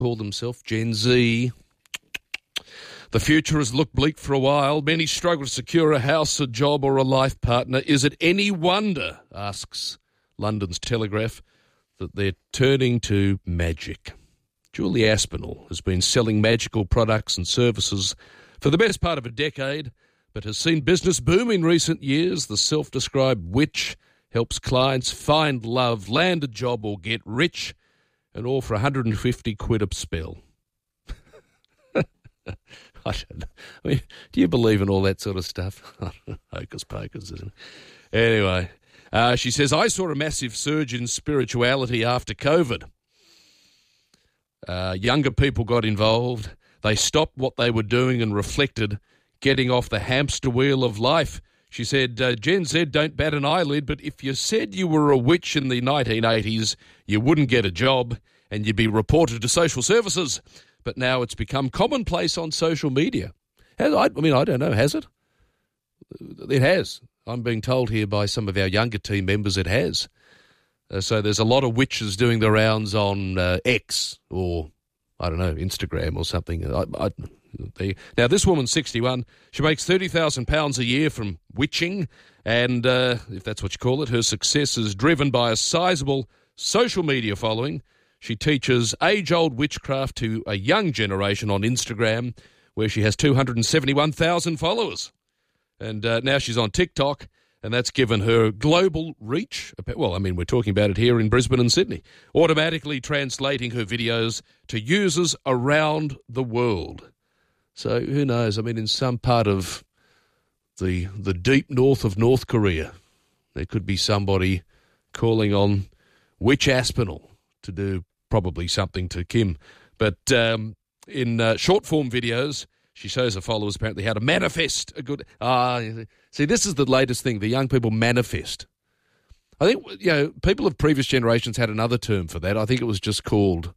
called himself Gen Z. The future has looked bleak for a while. Many struggle to secure a house, a job or a life partner. Is it any wonder, asks London's Telegraph, that they're turning to magic? Julie Aspinall has been selling magical products and services for the best part of a decade, but has seen business boom in recent years. The self-described witch helps clients find love, land a job or get rich, and all for 150 quid a spell. I don't know. I mean, do you believe in all that sort of stuff? Hocus pocus, isn't it? Anyway, she says, I saw a massive surge in spirituality after COVID. Younger people got involved. They stopped what they were doing and reflected, getting off the hamster wheel of life. She said, Gen Z don't bat an eyelid, but if you said you were a witch in the 1980s, you wouldn't get a job and you'd be reported to social services. But now it's become commonplace on social media. I don't know, has it? It has. I'm being told here by some of our younger team members it has. So there's a lot of witches doing the rounds on X or, I don't know, Instagram or something. Now, this woman's 61. She makes £30,000 a year from witching, and if that's what you call it, her success is driven by a sizable social media following. She teaches age-old witchcraft to a young generation on Instagram, where she has 271,000 followers. And now she's on TikTok, and that's given her global reach. Well, I mean, we're talking about it here in Brisbane and Sydney, automatically translating her videos to users around the world. So who knows? I mean, in some part of the deep north of North Korea, there could be somebody calling on Witch Aspinall to do probably something to Kim. But in short-form videos, she shows her followers apparently how to manifest a good... see, this is the latest thing. The young people manifest. I think, people of previous generations had another term for that. I think it was just called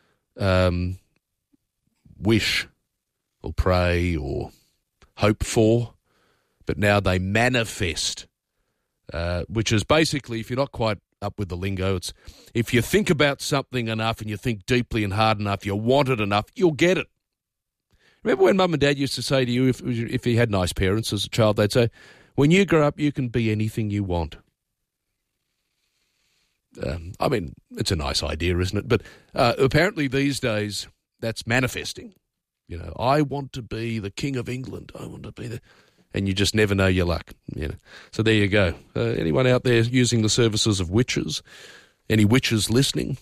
wish or pray or hope for. But now they manifest, which is basically, if you're not quite up with the lingo, it's if you think about something enough and you think deeply and hard enough, you want it enough, you'll get it. Remember when Mum and Dad used to say to you, if you had nice parents as a child, they'd say, when you grow up, you can be anything you want. I mean, it's a nice idea, isn't it? But apparently these days, that's manifesting. I want to be the King of England. I want to be the... And you just never know your luck. So there you go. Anyone out there using the services of witches? Any witches listening?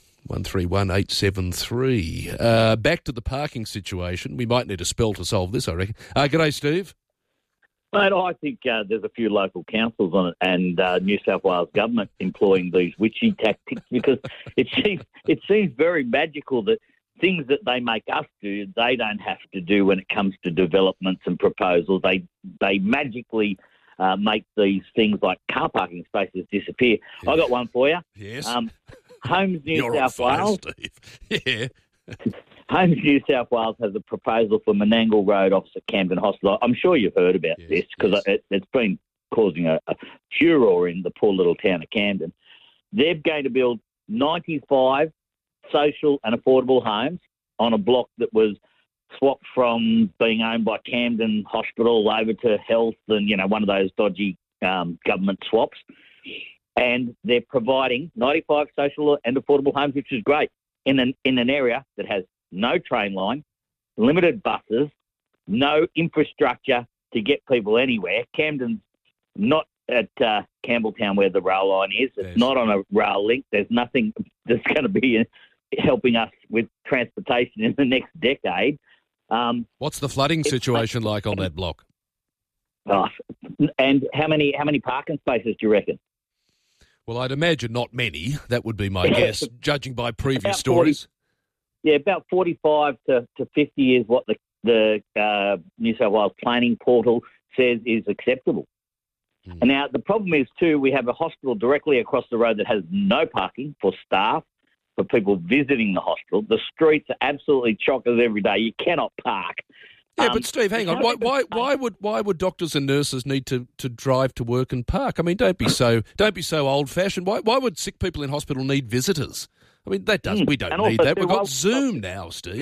131873. Back to the parking situation. We might need a spell to solve this, I reckon. G'day, Steve. Mate, I think there's a few local councils on it and New South Wales government employing these witchy tactics because it seems very magical that things that they make us do, they don't have to do when it comes to developments and proposals. They magically make these things like car parking spaces disappear. Yeah. I got one for you. Yes. Homes New South Wales. Steve. Yeah. Homes New South Wales has a proposal for Menangle Road opposite Camden Hospital. I'm sure you've heard about this because it's been causing a furore in the poor little town of Camden. They're going to build 95 social and affordable homes on a block that was swapped from being owned by Camden Hospital over to Health and, one of those dodgy government swaps. And they're providing 95 social and affordable homes, which is great, in an area that has no train line, limited buses, no infrastructure to get people anywhere. Camden's not at Campbelltown where the rail line is. It's not on a rail link. There's nothing that's going to be helping us with transportation in the next decade. What's the flooding situation like on that block? And how many parking spaces do you reckon? Well, I'd imagine not many. That would be my guess, judging by previous stories. About 45 to 50 is what the New South Wales planning portal says is acceptable. And now the problem is, too, we have a hospital directly across the road that has no parking for staff, for people visiting the hospital. The streets are absolutely chockers every day. You cannot park. Yeah, but Steve, hang on. Why would doctors and nurses need to drive to work and park? I mean, don't be so old fashioned. Why would sick people in hospital need visitors? I mean, that does. We don't And need also that. We've got well- Zoom now, Steve.